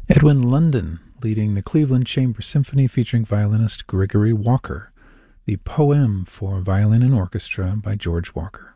Edwin London leading the Cleveland Chamber Symphony featuring violinist Gregory Walker. The Poem for Violin and Orchestra by George Walker.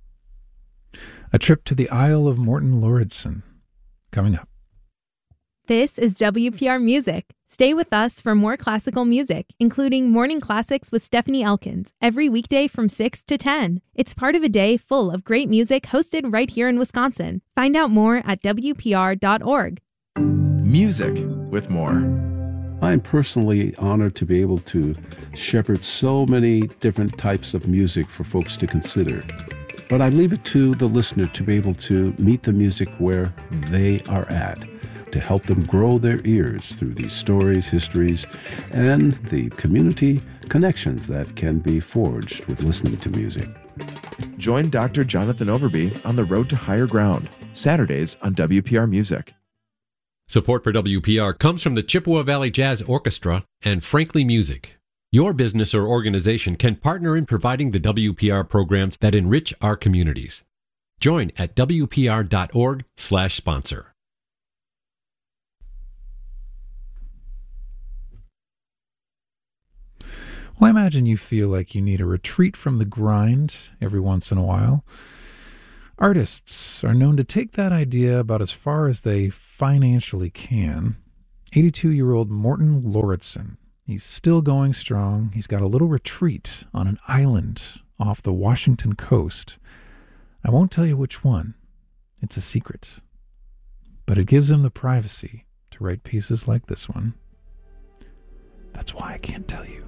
A trip to the Isle of Morton Lauridsen coming up. This is WPR Music. Stay with us for more classical music, including Morning Classics with Stephanie Elkins, every weekday from 6 to 10. It's part of a day full of great music hosted right here in Wisconsin. Find out more at WPR.org. Music with more. I'm personally honored to be able to shepherd so many different types of music for folks to consider. But I leave it to the listener to be able to meet the music where they are at, to help them grow their ears through these stories, histories, and the community connections that can be forged with listening to music. Join Dr. Jonathan Overby on the road to higher ground, Saturdays on WPR Music. Support for WPR comes from the Chippewa Valley Jazz Orchestra and Frankly Music. Your business or organization can partner in providing the WPR programs that enrich our communities. Join at WPR.org/sponsor. Well, I imagine you feel like you need a retreat from the grind every once in a while. Artists are known to take that idea about as far as they financially can. 82-year-old Morton Lauridsen. He's still going strong. He's got a little retreat on an island off the Washington coast. I won't tell you which one. It's a secret. But it gives him the privacy to write pieces like this one. That's why I can't tell you.